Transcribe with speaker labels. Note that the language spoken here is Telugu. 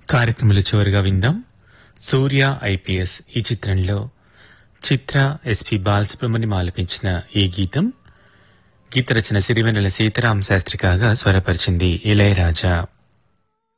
Speaker 1: కార్యక్రమంలో చివరిగా విందాం సూర్య ఐపీఎస్ ఈ చిత్రంలో చిత్ర ఎస్పి బాలసుబ్రహ్మణ్యం ఆలపించిన ఈ గీతం. గీత రచన సిరివెన్నెల సీతారామ శాస్త్రి కాగా స్వరపరిచింది ఇళయరాజా.